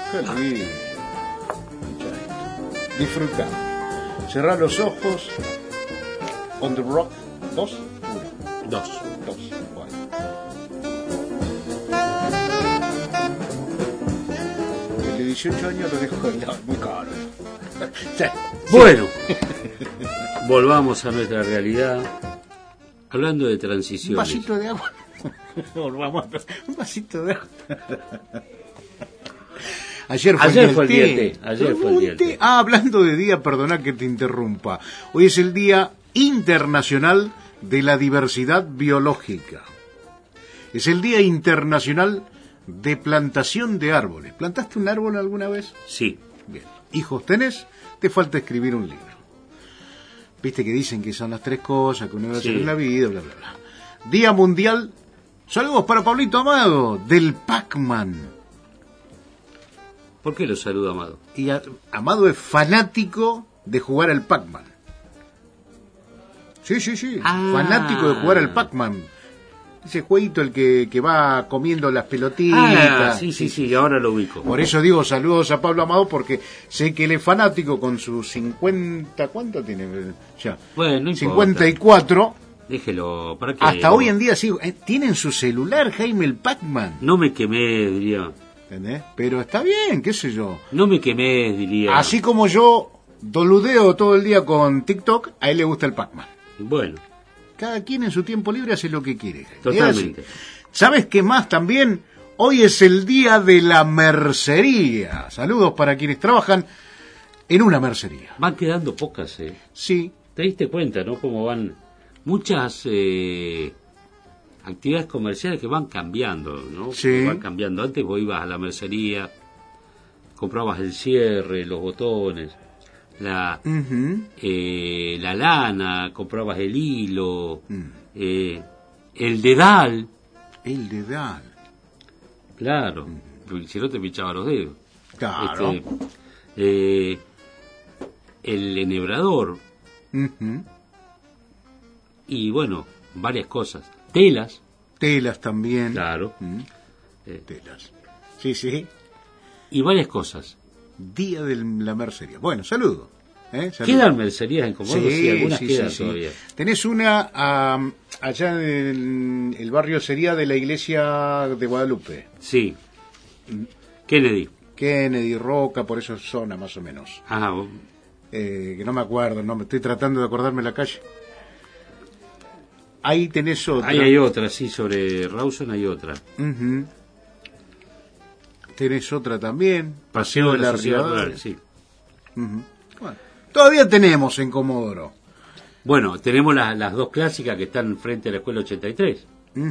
Qué lindo. Disfruta. Cerrá los ojos. On the Rock. 2. 1. 2. Bueno. El de 18 años lo dejo muy caro. Sí. Bueno, volvamos a nuestra realidad. Hablando de transiciones. Un vasito de agua. Volvamos a un vasito de agua. Ayer fue el día T. Ayer fue el día T. Hablando de día, perdona que te interrumpa. Hoy es el Día Internacional de la Diversidad Biológica. Es el Día Internacional de Plantación de Árboles. ¿Plantaste un árbol alguna vez? Sí. Bien. ¿Hijos tenés? Te falta escribir un libro. Viste que dicen que son las 3 cosas que uno debe hacer en la vida, bla, bla, bla. Día Mundial. Saludos para Pablito Amado, del Pac-Man. ¿Por qué lo saluda Amado? Y Amado es fanático de jugar al Pac-Man. Sí. Fanático de jugar al Pac-Man. Ese jueguito el que va comiendo las pelotitas. Sí, ahora lo ubico. Por eso digo saludos a Pablo Amado, porque sé que él es fanático con sus 50... ¿Cuánto tiene? Ya. Bueno, no 54. Déjelo, ¿para qué? Hasta hoy en día sí. Tienen su celular, Jaime, el Pac-Man. No me quemé, diría. ¿Entendés? Pero está bien, qué sé yo. No me quemé, diría. Así como yo doludeo todo el día con TikTok, a él le gusta el Pac-Man. Bueno. Cada quien en su tiempo libre hace lo que quiere. Totalmente. ¿Sabes qué más también? Hoy es el día de la mercería. Saludos para quienes trabajan en una mercería. Van quedando pocas, Sí. ¿Te diste cuenta, no? Cómo van muchas actividades comerciales que van cambiando, ¿no? Sí. Van cambiando. Antes vos ibas a la mercería, comprabas el cierre, los botones, la lana, comprabas el hilo, el dedal. El dedal. Claro, porque si no te pinchaba los dedos. Claro. El enhebrador. Y bueno, varias cosas. Telas. Telas también. Claro. Telas. Sí. Y varias cosas. Día de la mercería. Bueno, saludo. ¿Quedan mercerías en Comodoro? Sí, algunas quedan sí. todavía. Tenés una allá en el barrio Sería de la iglesia de Guadalupe. Sí. Kennedy, Roca, por esa zona más o menos. Ah, que no me acuerdo, no me estoy tratando de acordarme la calle. Ahí tenés otra. Ahí hay otra, sí, sobre Rawson hay otra. Tenés otra también. Paseo de la Sociedad Rural, sí. Bueno, todavía tenemos en Comodoro. Bueno, tenemos las dos clásicas que están frente a la Escuela 83.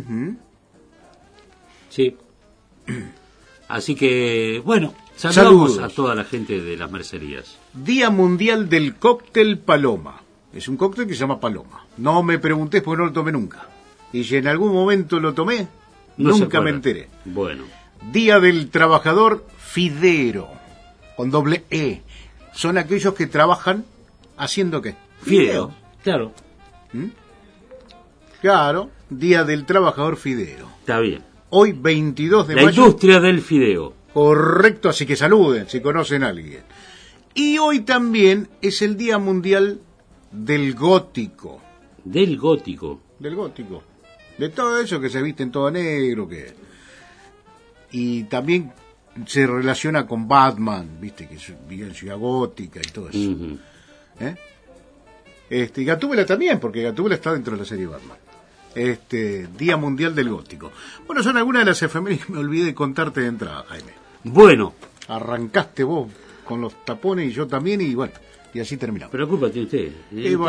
Sí. Así que, bueno, saludamos a toda la gente de las mercerías. Día Mundial del Cóctel Paloma. Es un cóctel que se llama Paloma. No me preguntés porque no lo tomé nunca. Y si en algún momento lo tomé, nunca me enteré. Bueno. Día del Trabajador Fidero, con doble E. Son aquellos que trabajan haciendo ¿qué? Fideo. Claro. Claro, Día del Trabajador Fidero. Está bien. Hoy 22 de mayo. La industria del fideo. Correcto, así que saluden si conocen a alguien. Y hoy también es el Día Mundial del Gótico. Del gótico. Del gótico. De todo eso que se viste en todo negro, y también se relaciona con Batman, viste, que vive en Ciudad Gótica y todo eso. Y Gatúbela también, porque Gatúbela está dentro de la serie Batman. Día Mundial del Gótico. Bueno, son algunas de las efemérides que me olvidé de contarte de entrada, Jaime. Bueno. Arrancaste vos con los tapones y yo también, y bueno, y así terminamos. Preocúpate usted.